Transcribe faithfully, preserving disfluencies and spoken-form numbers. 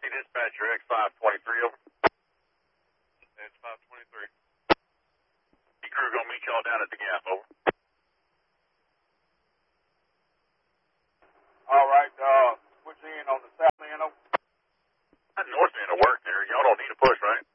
Dispatcher, X five twenty-three, over. X five twenty-three. The crew gonna meet y'all down at the gap, over. All right, uh, switch in on the south end, over. That north end will work there. Y'all don't need a push, right?